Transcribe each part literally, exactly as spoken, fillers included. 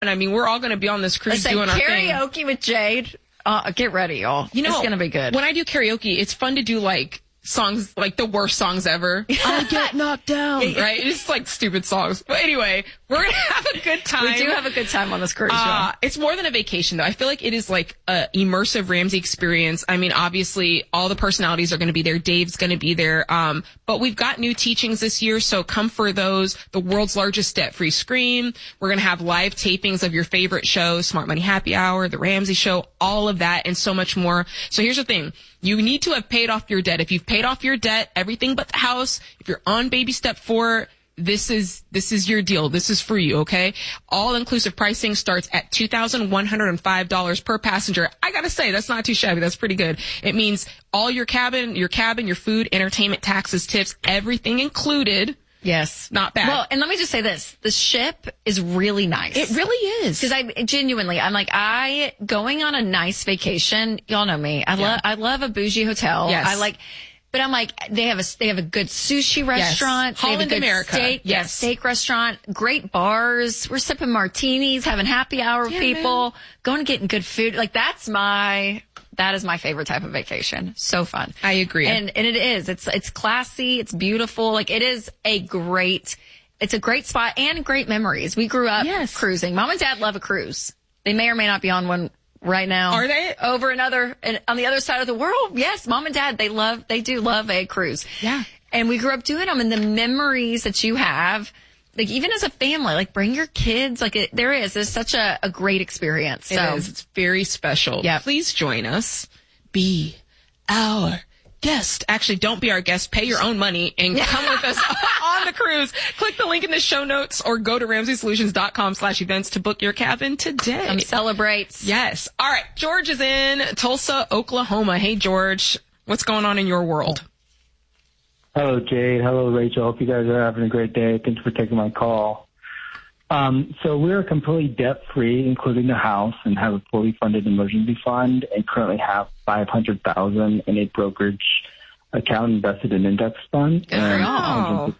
And I mean, we're all going to be on this cruise Listen, doing our thing. Karaoke with Jade. Uh, get ready, y'all. You know, it's going to be good. When I do karaoke, it's fun to do like songs, like the worst songs ever. I get knocked down. Right? It's like stupid songs. But anyway, we're going to have a good time. We do have a good time on this cruise. Uh, it's more than a vacation, though. I feel like it is like a immersive Ramsey experience. I mean, obviously, all the personalities are going to be there. Dave's going to be there. Um, but we've got new teachings this year, so come for those. The world's largest debt-free scream. We're going to have live tapings of your favorite shows, Smart Money Happy Hour, The Ramsey Show, all of that, and so much more. So here's the thing. You need to have paid off your debt. If you've paid off your debt, everything but the house, if you're on baby step four, this is, this is your deal. This is for you, okay? All-inclusive pricing starts at two thousand one hundred five dollars per passenger. I gotta say, that's not too shabby. That's pretty good. It means all your cabin, your cabin, your food, entertainment, taxes, tips, everything included. Yes. Not bad. Well, and let me just say this. The ship is really nice. It really is. Because I genuinely, I'm like, I, going on a nice vacation, y'all know me. I Yeah. love, I love a bougie hotel. Yes. I like, but I'm like, they have a, they have a good sushi restaurant. Yes. They have a Holland good America. steak, yeah, Yes. steak restaurant, great bars. We're sipping martinis, having happy hour with Yeah, people, going and getting good food. Like that's my, that is my favorite type of vacation. So fun. I agree. And, and it is, it's, it's classy. It's beautiful. Like it is a great, it's a great spot and great memories. We grew up Yes. cruising. Mom and Dad love a cruise. They may or may not be on one right now. Are they? Over another, and on the other side of the world. Yes, Mom and Dad, they love, they do love a cruise. Yeah. And we grew up doing them, and the memories that you have, like even as a family, like bring your kids, like it, there is, there's such a, a great experience. So. It is. It's very special. Yeah. Please join us. Be our guest. Actually, don't be our guest. Pay your own money and come with us on the cruise. Click the link in the show notes or go to ramsey solutions dot com slash events to book your cabin today. Come celebrate. Yes. All right. George is in Tulsa, Oklahoma. Hey, George. What's going on in your world? Hello, Jade. Hello, Rachel. Hope you guys are having a great day. Thanks for taking my call. Um, so we're completely debt-free, including the house, and have a fully funded emergency fund, and currently have five hundred thousand dollars in a brokerage account invested in index fund. Good for y'all.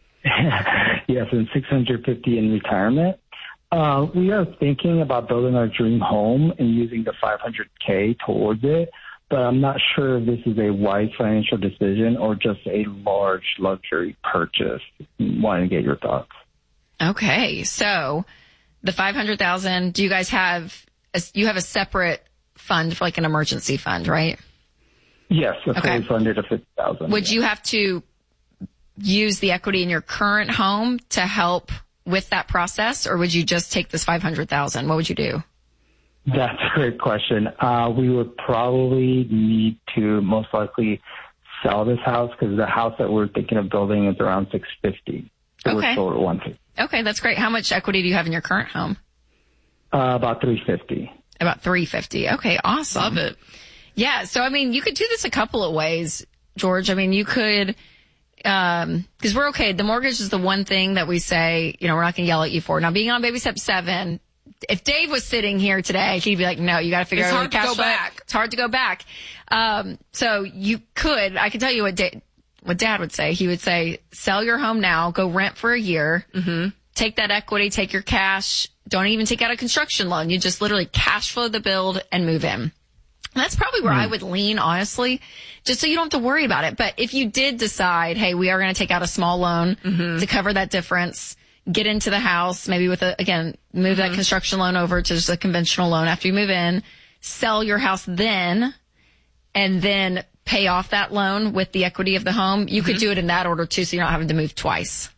Yes, and six hundred fifty dollars in retirement. Uh, we are thinking about building our dream home and using the five hundred K towards it, but I'm not sure if this is a wise financial decision or just a large luxury purchase. Wanting to get your thoughts. Okay. So the five hundred thousand, do you guys have, a, you have a separate fund for like an emergency fund, right? Yes, a Okay. fully funded of fifty thousand dollars. Would you have to use the equity in your current home to help with that process, or would you just take this five hundred thousand? What would you do? That's a great question. Uh, we would probably need to most likely sell this house because the house that we're thinking of building is around six fifty. So Okay. we're sold at one fifty. Okay, that's great. How much equity do you have in your current home? Uh, about three fifty. About three fifty. Okay, awesome. Love it. Yeah, so I mean, you could do this a couple of ways, George. I mean, you could, um, because we're okay. The mortgage is the one thing that we say, you know, we're not going to yell at you for. Now, being on baby step seven, if Dave was sitting here today, he'd be like, no, you got to figure It's out hard how to to go cash flow. back. It's hard to go back. Um, so you could, I can tell you what da- what Dad would say. He would say, sell your home now, go rent for a year, mm-hmm. take that equity, take your cash, don't even take out a construction loan. You just literally cash flow the build and move in. That's probably where Mm. I would lean, honestly, just so you don't have to worry about it. But if you did decide, hey, we are going to take out a small loan Mm-hmm. to cover that difference, get into the house, maybe with a, again, move Mm-hmm. that construction loan over to just a conventional loan after you move in, sell your house then, and then pay off that loan with the equity of the home. You Mm-hmm. could do it in that order too, so you're not having to move twice.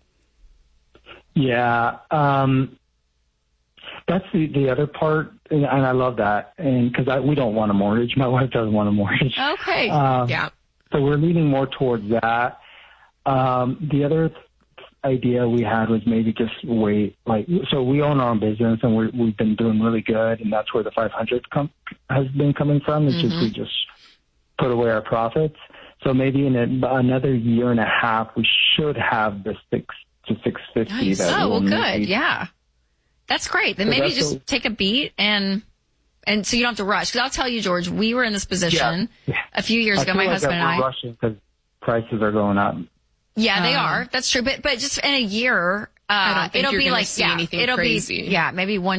Yeah. Um, that's the, the other part, and and I love that. And because we don't want a mortgage. My wife doesn't want a mortgage. Okay. Um, Yeah. So we're leaning more towards that. Um, the other idea we had was maybe just wait, like, so we own our own business and we're, we've been doing really good, and that's where the five hundred com- has been coming from. It's just we just put away our profits. So maybe in a, another year and a half, we should have the six to six fifty. Nice. That Oh, well, we'll good. need. Yeah. That's great. Then So maybe that's just what- take a beat and, and so you don't have to rush. Cause I'll tell you, George, we were in this position Yeah. a few years I ago, feel my like husband that and I. we're rushing because prices are going up. Yeah, they Um, are. That's true. But, but just in a year, I don't think it'll you're be gonna like see yeah, anything it'll crazy. be yeah, maybe one